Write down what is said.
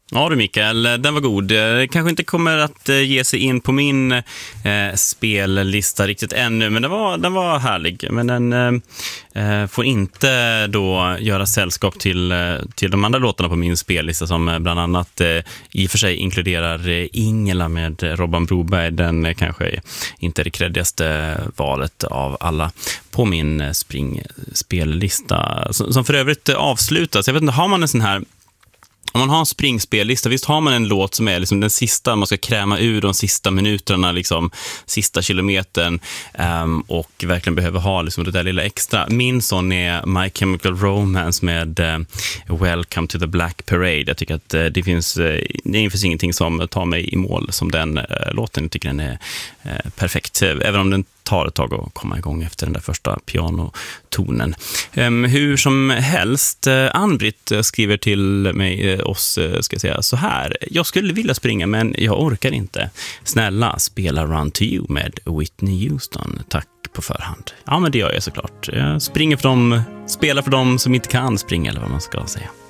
Ja du Mikael, den var god. Kanske inte kommer att ge sig in på min spellista riktigt ännu, men den var härlig. Men den får inte då göra sällskap till de andra låtarna på min spellista som bland annat i och för sig inkluderar Ingela med Robban Broberg. Den kanske inte är det kreddigaste valet av alla på min spellista. Som för övrigt avslutas. Jag vet inte, har man en sån här... Om man har en springspellista, visst har man en låt som är liksom den sista, man ska kräma ur de sista minuterna, liksom sista kilometern, och verkligen behöver ha liksom det där lilla extra. Min sån är My Chemical Romance med Welcome to the Black Parade. Jag tycker att det finns ingenting som tar mig i mål som den låten. Jag tycker den är perfekt, även om den tar ett tag att komma igång efter den där första pianotonen. Hur som helst, Ann-Britt skriver till mig, oss ska jag säga så här: jag skulle vilja springa men jag orkar inte. Snälla, spela Run to You med Whitney Houston. Tack på förhand. Ja, men det gör jag såklart. Jag spelar för dem som inte kan springa, eller vad man ska säga.